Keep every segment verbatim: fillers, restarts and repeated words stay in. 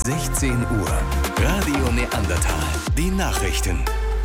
sechzehn Uhr. Radio Neandertal. Die Nachrichten.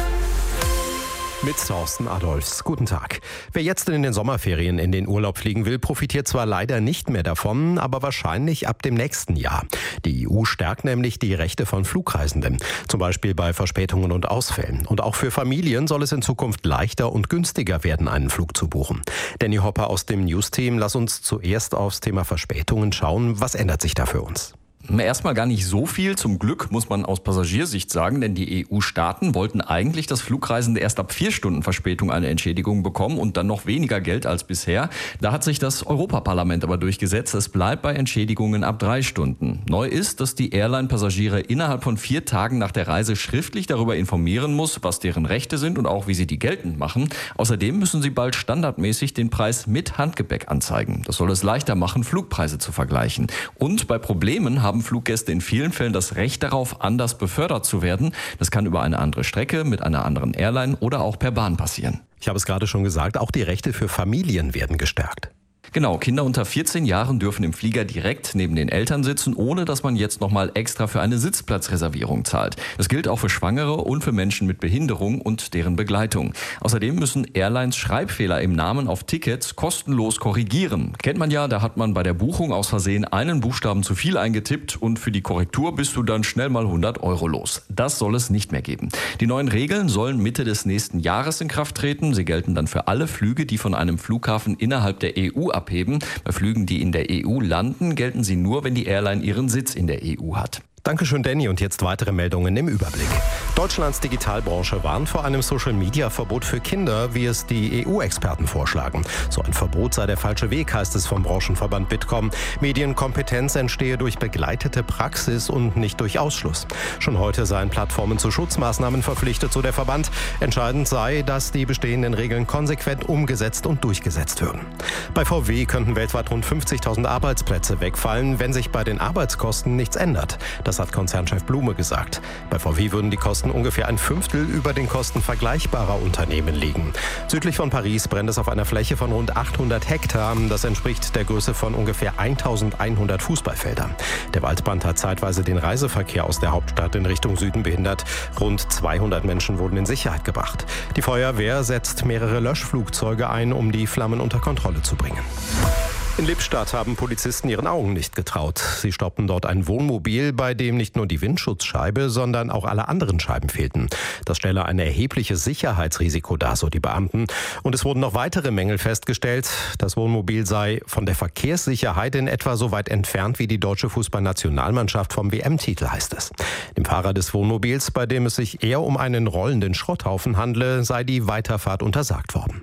Mit Thorsten Adolfs. Guten Tag. Wer jetzt in den Sommerferien in den Urlaub fliegen will, profitiert zwar leider nicht mehr davon, aber wahrscheinlich ab dem nächsten Jahr. Die E U stärkt nämlich die Rechte von Flugreisenden, zum Beispiel bei Verspätungen und Ausfällen. Und auch für Familien soll es in Zukunft leichter und günstiger werden, einen Flug zu buchen. Danny Hopper aus dem News-Team, lass uns zuerst aufs Thema Verspätungen schauen. Was ändert sich da für uns? Erstmal gar nicht so viel, zum Glück, muss man aus Passagiersicht sagen, denn die E U-Staaten wollten eigentlich, dass Flugreisende erst ab vier Stunden Verspätung eine Entschädigung bekommen und dann noch weniger Geld als bisher. Da hat sich das Europaparlament aber durchgesetzt. Es bleibt bei Entschädigungen ab drei Stunden. Neu ist, dass die Airline-Passagiere innerhalb von vier Tagen nach der Reise schriftlich darüber informieren muss, was deren Rechte sind und auch, wie sie die geltend machen. Außerdem müssen sie bald standardmäßig den Preis mit Handgepäck anzeigen. Das soll es leichter machen, Flugpreise zu vergleichen. Und bei Problemen haben Fluggäste in vielen Fällen das Recht darauf, anders befördert zu werden. Das kann über eine andere Strecke, mit einer anderen Airline oder auch per Bahn passieren. Ich habe es gerade schon gesagt, auch die Rechte für Familien werden gestärkt. Genau, Kinder unter vierzehn Jahren dürfen im Flieger direkt neben den Eltern sitzen, ohne dass man jetzt nochmal extra für eine Sitzplatzreservierung zahlt. Das gilt auch für Schwangere und für Menschen mit Behinderung und deren Begleitung. Außerdem müssen Airlines Schreibfehler im Namen auf Tickets kostenlos korrigieren. Kennt man ja, da hat man bei der Buchung aus Versehen einen Buchstaben zu viel eingetippt und für die Korrektur bist du dann schnell mal hundert Euro los. Das soll es nicht mehr geben. Die neuen Regeln sollen Mitte des nächsten Jahres in Kraft treten. Sie gelten dann für alle Flüge, die von einem Flughafen innerhalb der E U abheben. Bei Flügen, die in der E U landen, gelten sie nur, wenn die Airline ihren Sitz in der E U hat. Dankeschön, Danny. Und jetzt weitere Meldungen im Überblick. Deutschlands Digitalbranche warnt vor einem Social-Media-Verbot für Kinder, wie es die E U-Experten vorschlagen. So ein Verbot sei der falsche Weg, heißt es vom Branchenverband Bitkom. Medienkompetenz entstehe durch begleitete Praxis und nicht durch Ausschluss. Schon heute seien Plattformen zu Schutzmaßnahmen verpflichtet, so der Verband. Entscheidend sei, dass die bestehenden Regeln konsequent umgesetzt und durchgesetzt würden. Bei V W könnten weltweit rund fünfzigtausend Arbeitsplätze wegfallen, wenn sich bei den Arbeitskosten nichts ändert. Das hat Konzernchef Blume gesagt. Bei V W würden die Kosten ungefähr ein Fünftel über den Kosten vergleichbarer Unternehmen liegen. Südlich von Paris brennt es auf einer Fläche von rund achthundert Hektar. Das entspricht der Größe von ungefähr eintausendeinhundert Fußballfeldern. Der Waldbrand hat zeitweise den Reiseverkehr aus der Hauptstadt in Richtung Süden behindert. Rund zweihundert Menschen wurden in Sicherheit gebracht. Die Feuerwehr setzt mehrere Löschflugzeuge ein, um die Flammen unter Kontrolle zu bringen. In Lippstadt haben Polizisten ihren Augen nicht getraut. Sie stoppten dort ein Wohnmobil, bei dem nicht nur die Windschutzscheibe, sondern auch alle anderen Scheiben fehlten. Das stelle ein erhebliches Sicherheitsrisiko dar, so die Beamten. Und es wurden noch weitere Mängel festgestellt. Das Wohnmobil sei von der Verkehrssicherheit in etwa so weit entfernt wie die deutsche Fußballnationalmannschaft vom W M-Titel, heißt es. Dem Fahrer des Wohnmobils, bei dem es sich eher um einen rollenden Schrotthaufen handle, sei die Weiterfahrt untersagt worden.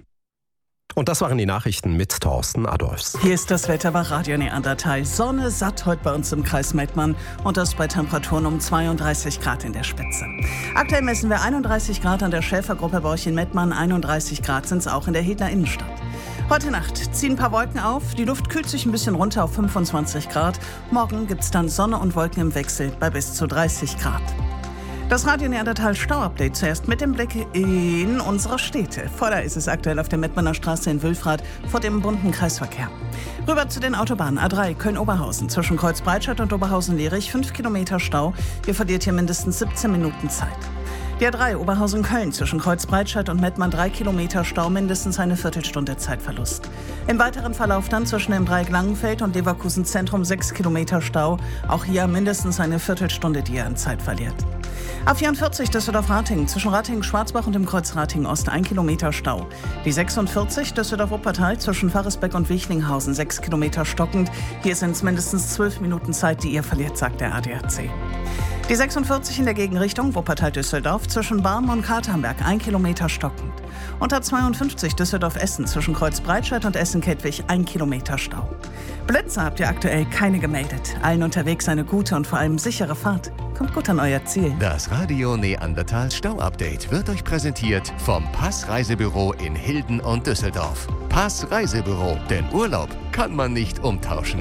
Und das waren die Nachrichten mit Thorsten Adolfs. Hier ist das Wetter bei Radio Neandertal. Sonne satt heute bei uns im Kreis Mettmann und das bei Temperaturen um zweiunddreißig Grad in der Spitze. Aktuell messen wir einunddreißig Grad an der Schäfergruppe bei euch in Mettmann, einunddreißig Grad sind es auch in der Hedler Innenstadt. Heute Nacht ziehen ein paar Wolken auf, die Luft kühlt sich ein bisschen runter auf fünfundzwanzig Grad. Morgen gibt es dann Sonne und Wolken im Wechsel bei bis zu dreißig Grad. Das Radio Neandertal Stau-Update zuerst mit dem Blick in unsere Städte. Voller ist es aktuell auf der Mettmanner Straße in Wülfrath vor dem bunten Kreisverkehr. Rüber zu den Autobahnen A drei Köln-Oberhausen zwischen Kreuz-Breitscheid und Oberhausen-Lierich, fünf Kilometer Stau. Ihr verliert hier mindestens siebzehn Minuten Zeit. Die A drei Oberhausen-Köln zwischen Kreuz-Breitscheid und Mettmann drei Kilometer Stau, mindestens eine Viertelstunde Zeitverlust. Im weiteren Verlauf dann zwischen dem Dreieck Langenfeld und Leverkusen Zentrum sechs Kilometer Stau. Auch hier mindestens eine Viertelstunde, die ihr an Zeit verliert. A vierundvierzig Düsseldorf-Ratingen zwischen Ratingen-Schwarzbach und dem Kreuz Ratingen-Ost ein Kilometer Stau. Die sechsundvierzig Düsseldorf-Wuppertal zwischen Pfarresbeck und Wichlinghausen sechs Kilometer stockend. Hier sind es mindestens zwölf Minuten Zeit, die ihr verliert, sagt der A D A C. Die sechsundvierzig in der Gegenrichtung Wuppertal-Düsseldorf zwischen Barmen und Katernberg ein Kilometer stockend. Und A zweiundfünfzig Düsseldorf-Essen zwischen Kreuz-Breitscheid und Essen-Kettwig ein Kilometer Stau. Blitze habt ihr aktuell keine gemeldet. Allen unterwegs eine gute und vor allem sichere Fahrt. Kommt gut an euer Ziel. Das Radio Neandertal Stau-Update wird euch präsentiert vom Pass Reisebüro in Hilden und Düsseldorf. Pass Reisebüro, denn Urlaub kann man nicht umtauschen.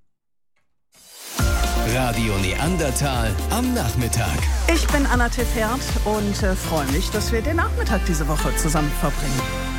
Radio Neandertal am Nachmittag. Ich bin Anna Tiffert und äh, freue mich, dass wir den Nachmittag diese Woche zusammen verbringen.